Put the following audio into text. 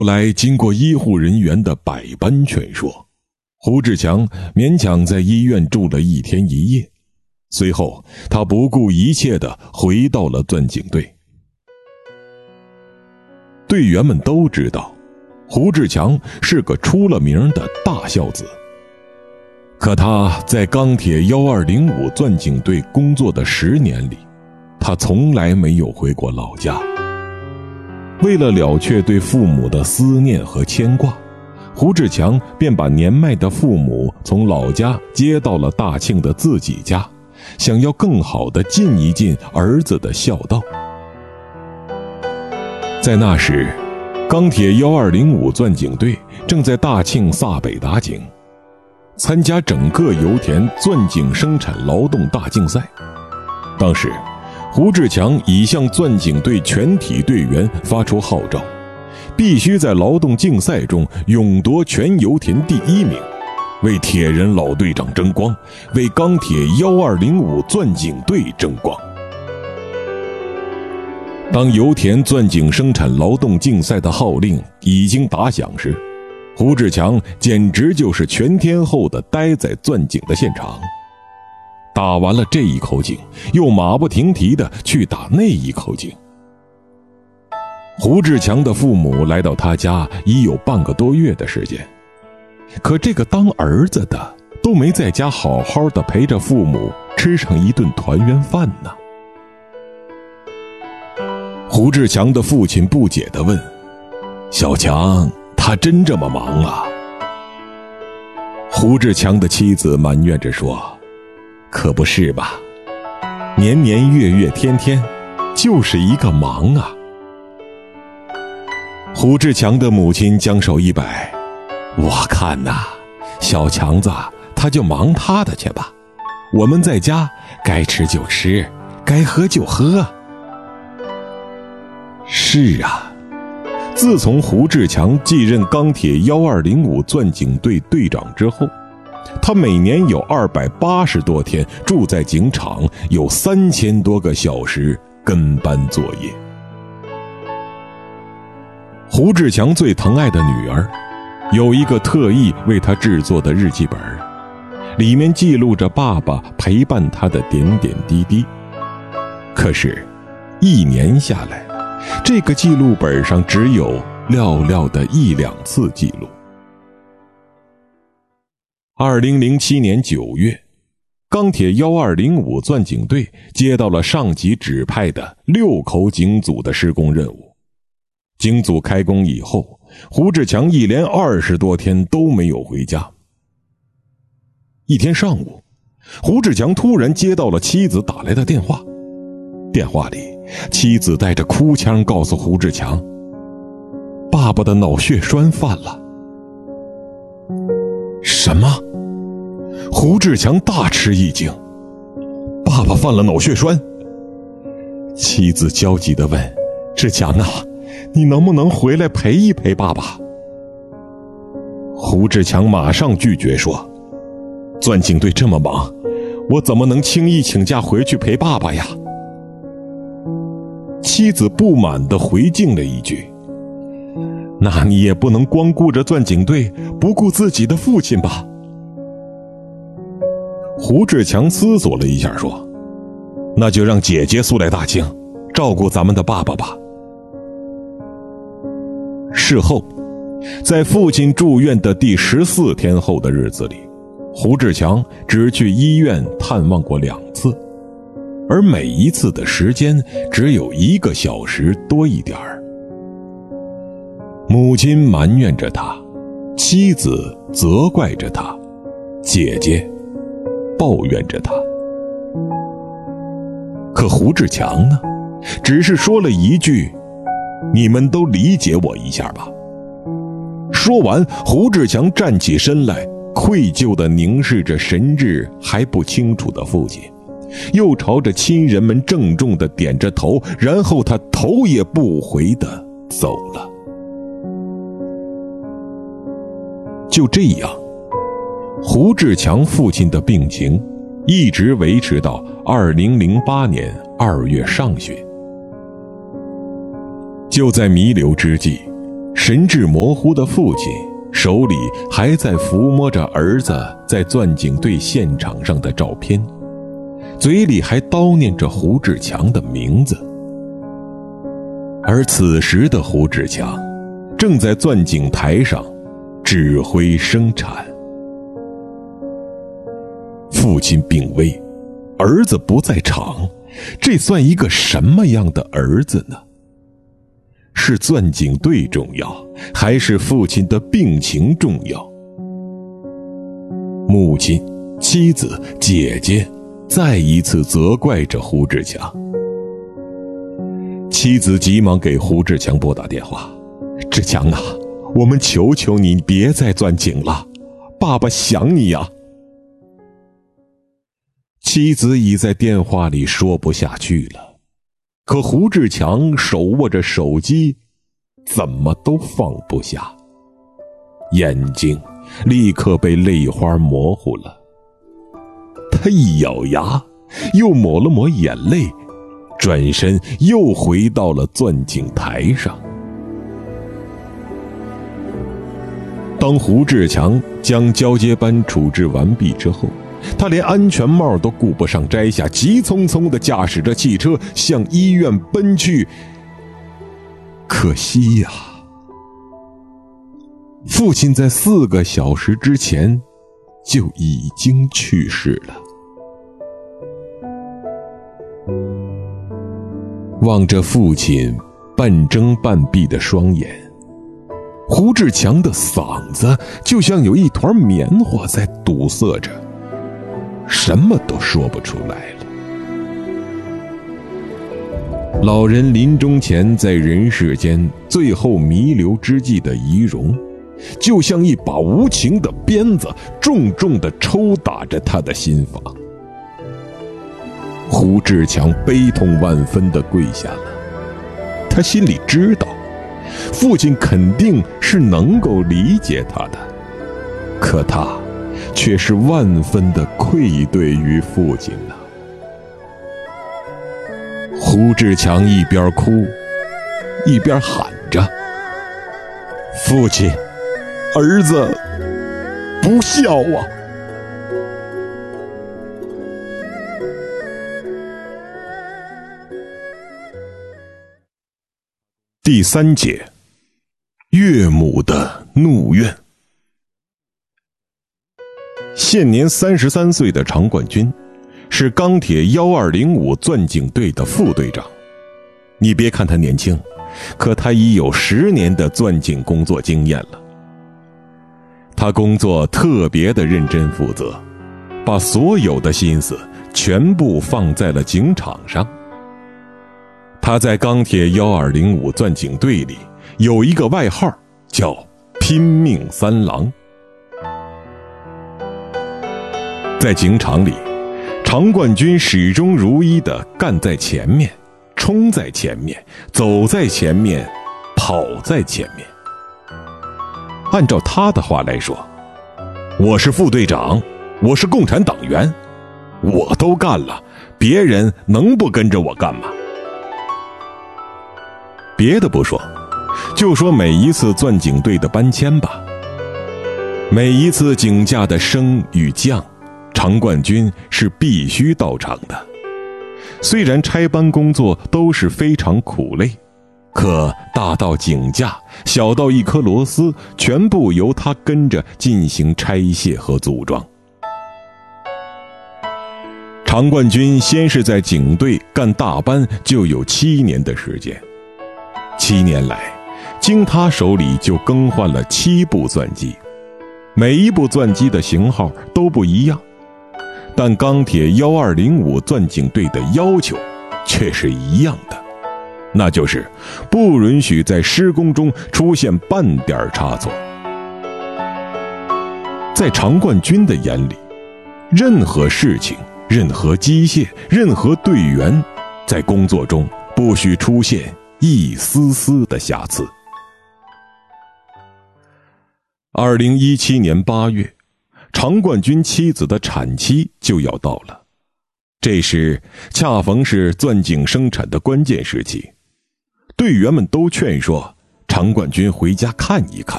后来经过医护人员的百般劝说，胡志强勉强在医院住了1天1夜。随后他不顾一切地回到了钻井队。队员们都知道胡志强是个出了名的大孝子，可他在钢铁1205钻井队工作的10年里，他从来没有回过老家。为了了却对父母的思念和牵挂，胡志强便把年迈的父母从老家接到了大庆的自己家，想要更好地尽一尽儿子的孝道。在那时，钢铁1205钻井队正在大庆萨北打井，参加整个油田钻井生产劳动大竞赛。当时胡志强已向钻井队全体队员发出号召，必须在劳动竞赛中勇夺全油田第1名，为铁人老队长争光，为钢铁1205钻井队争光。当油田钻井生产劳动竞赛的号令已经打响时，胡志强简直就是全天候地待在钻井的现场。打完了这一口井，又马不停蹄地去打那一口井。胡志强的父母来到他家已有半个多月的时间，可这个当儿子的都没在家好好的陪着父母吃上一顿团圆饭呢。胡志强的父亲不解地问：小强，他真这么忙啊？胡志强的妻子埋怨着说：可不是吧，年年月月天天，就是一个忙啊。胡志强的母亲将手一摆：我看呐，小强子他就忙他的去吧，我们在家该吃就吃，该喝就喝。是啊，自从胡志强继任钢铁1205钻井队队长之后，他每年有280多天住在井场，有3000多个小时跟班作业。胡志强最疼爱的女儿有一个特意为他制作的日记本，里面记录着爸爸陪伴他的点点滴滴。可是1年下来，这个记录本上只有寥寥的1、2次记录。2007年9月，钢铁1205钻井队接到了上级指派的6口井组的施工任务。井组开工以后，胡志强一连20多天都没有回家。一天上午，胡志强突然接到了妻子打来的电话，电话里妻子带着哭腔告诉胡志强，爸爸的脑血栓犯了。什么？胡志强大吃一惊，爸爸犯了脑血栓？妻子焦急地问：志强啊，你能不能回来陪一陪爸爸？胡志强马上拒绝说：钻井队这么忙，我怎么能轻易请假回去陪爸爸呀？妻子不满地回敬了一句：那你也不能光顾着钻井队，不顾自己的父亲吧？胡志强思索了一下说：那就让姐姐速来大庆，照顾咱们的爸爸吧。事后，在父亲住院的第14天后的日子里，胡志强只去医院探望过2次，而每一次的时间只有1个小时多一点儿。母亲埋怨着他，妻子责怪着他，姐姐抱怨着他。可胡志强呢，只是说了一句：你们都理解我一下吧。说完，胡志强站起身来，愧疚地凝视着神志还不清楚的父亲，又朝着亲人们郑重地点着头，然后他头也不回地走了。就这样，胡志强父亲的病情一直维持到2008年2月上旬。就在弥留之际， 神志模糊的父亲手里还在抚摸着儿子在钻井队现场上的照片，嘴里还叨念着胡志强的名字。而此时的胡志强正在钻井台上指挥生产。父亲病危，儿子不在场，这算一个什么样的儿子呢？是钻井队重要，还是父亲的病情重要？母亲、妻子、姐姐再一次责怪着胡志强。妻子急忙给胡志强拨打电话：“志强啊，我们求求你别再钻井了，爸爸想你呀。”妻子已在电话里说不下去了，可胡志强手握着手机，怎么都放不下，眼睛立刻被泪花模糊了。他一咬牙，又抹了抹眼泪，转身又回到了钻井台上。当胡志强将交接班处置完毕之后，他连安全帽都顾不上摘下，急匆匆地驾驶着汽车向医院奔去。可惜呀，父亲在4个小时之前就已经去世了。望着父亲半睁半闭的双眼，胡志强的嗓子就像有一团棉花在堵塞着，什么都说不出来了。老人临终前在人世间最后弥留之际的遗容，就像一把无情的鞭子，重重地抽打着他的心房。胡志强悲痛万分地跪下了，他心里知道，父亲肯定是能够理解他的，可他却是万分的愧对于父亲呐。胡志强一边哭一边喊着：“父亲，儿子不孝啊！”第3节，岳母的怒怨。现年33岁的常冠军是钢铁1205钻井队的副队长。你别看他年轻，可他已有10年的钻井工作经验了。他工作特别的认真负责，把所有的心思全部放在了井场上。他在钢铁1205钻井队里有一个外号，叫拼命三郎。在井场里，常冠军始终如一地干在前面，冲在前面，走在前面，跑在前面。按照他的话来说，我是副队长，我是共产党员，我都干了，别人能不跟着我干吗？别的不说，就说每一次钻井队的搬迁吧，每一次井架的升与降，常冠军是必须到场的。虽然拆搬工作都是非常苦累，可大到井架，小到一颗螺丝，全部由他跟着进行拆卸和组装。常冠军先是在井队干大班，就有7年的时间。7年来，经他手里就更换了7部钻机，每一部钻机的型号都不一样，但钢铁1205钻井队的要求却是一样的，那就是不允许在施工中出现半点差错。在常冠军的眼里，任何事情、任何机械、任何队员，在工作中不许出现一丝丝的瑕疵。2017年8月，常冠军妻子的产期就要到了，这时恰逢是钻井生产的关键时期，队员们都劝说常冠军回家看一看。